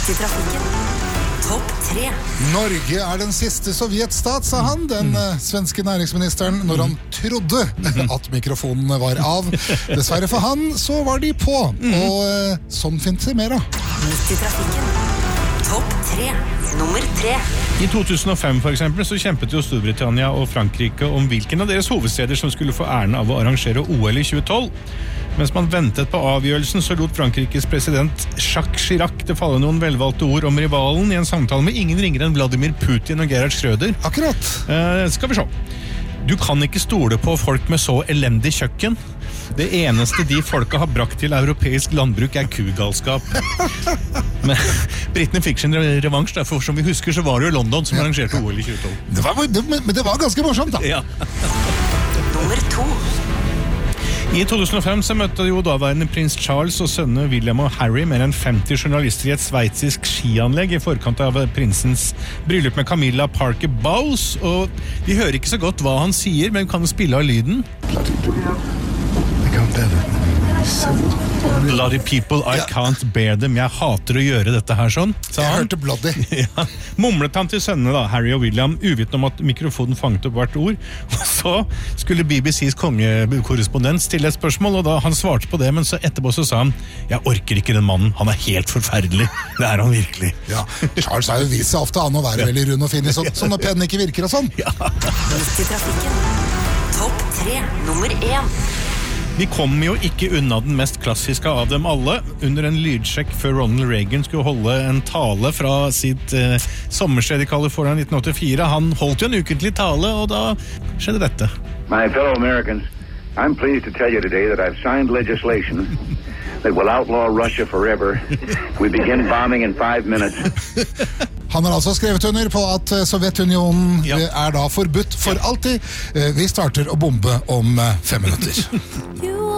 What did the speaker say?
Midt i trafikken. Topp 3. Norge er den siste sovjetstat, sa han, den svenske næringsministeren, når han trodde at mikrofonene var av. Dessverre for han, så var de på. Og sånn finnes det mer av. Midt i trafikken. Topp 3. Nummer 3. I 2005 for eksempel, så kjempet jo Storbritannia og Frankrike om hvilken av deres hovedsteder som skulle få æren av å arrangere OL i 2012. Mens man ventet på avgjørelsen, så lot Frankrikes president Jacques Chirac det falle noen velvalgte ord om rivalen i en samtale med ingen ringere enn Vladimir Putin og Gerhard Schröder. Akkurat. Skal vi se. Du kan ikke stole på folk med så elendig kjøkken. Det eneste de folka har brakt til europeisk landbruk er kugalskap. Men britene fikk sin revansj, for som vi husker så var det jo London som arrangerte OL i 2012. Men det var ganske morsomt da. Ja. Nummer 2. I 2005 så møtte jo daværende prins Charles og sønnene William og Harry mer enn 50 journalister i et sveitsisk skianlegg i forkant av prinsens bryllup med Camilla Parker Bowles, og vi hører ikke så godt hva han sier, men kan spille av lyden. Bloody people, I can't bear them. Jeg hater å gjøre dette her sånn, sa han. Jeg hørte bloody. Ja. Mumlet han til sønnene da, Harry og William, uvitende om at mikrofonen fanget opp hvert ord. Og så skulle BBCs kongekorrespondent stille et spørsmål, og da han svarte på det, men så etterpå så sa han, jeg orker ikke den mannen, han er helt forferdelig. Det er han virkelig. Ja, Charles har jo vist seg ofte an å være veldig rund og fin i sånn når pennen ikke virker og sånn. Ja. Midt i trafikken. Topp 3. Nummer 1. Vi kom jo ikke unna den mest klassiske av dem alle. Under en lydsjekk før Ronald Reagan skulle holde en tale fra sitt sommersted i California 1984. Han holdt jo en ukentlig tale, og da skjedde dette. My fellow Americans, I'm pleased to tell you today that I've signed legislation that will outlaw Russia forever. We begin bombing in 5 minutes. Han har altså skrevet under på at Sovjetunionen er da forbudt for alltid. Vi starter å bombe om 5 minutter.